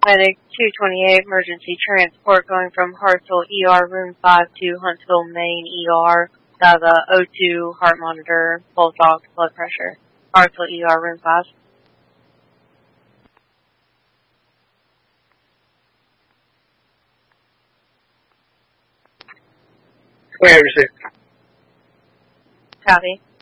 Medic 228, emergency transport going from Hartselle ER room 5 to Huntsville Main ER. Have a O2 heart monitor, pulse ox, blood pressure. Hartselle ER room 5. Square receive. Copy.